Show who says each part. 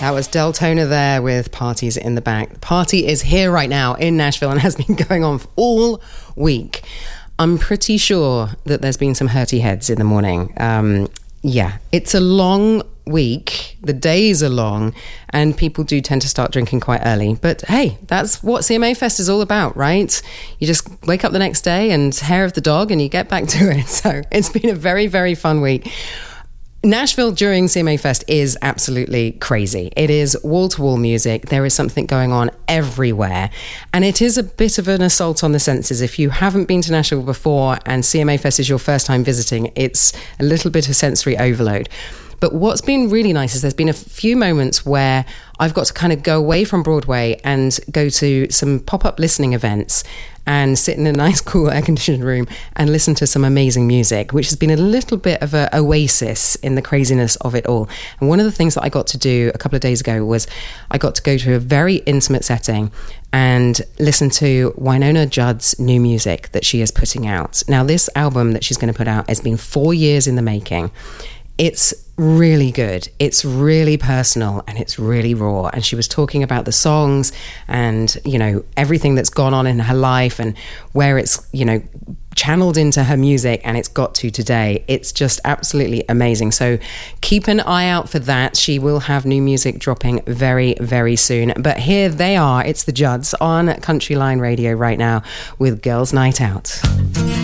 Speaker 1: That was Deltona there with Parties in the Back. The party is here right now in Nashville and has been going on all week. I'm pretty sure that there's been some hurty heads in the morning. Yeah, it's a long week. The days are long and people do tend to start drinking quite early. But hey, that's what CMA Fest is all about, right? You just wake up the next day and hair of the dog and you get back to it. So it's been a very, very fun week. Nashville during CMA Fest is absolutely crazy. It is wall-to-wall music. There is something going on everywhere. And it is a bit of an assault on the senses. If you haven't been to Nashville before and CMA Fest is your first time visiting, it's a little bit of sensory overload. But what's been really nice is there's been a few moments where I've got to kind of go away from Broadway and go to some pop-up listening events and sit in a nice, cool, air-conditioned room and listen to some amazing music, which has been a little bit of an oasis in the craziness of it all. And one of the things that I got to do a couple of days ago was I got to go to a very intimate setting and listen to Wynonna Judd's new music that she is putting out. Now, this album that she's going to put out has been 4 years in the making. It's really good. It's really personal and it's really raw. And she was talking about the songs and, you know, everything that's gone on in her life and where it's, you know, channeled into her music and it's got to today. It's just absolutely amazing. So keep an eye out for that. She will have new music dropping very, very soon. But here they are. It's the Judds on Country Line Radio right now with Girls Night Out.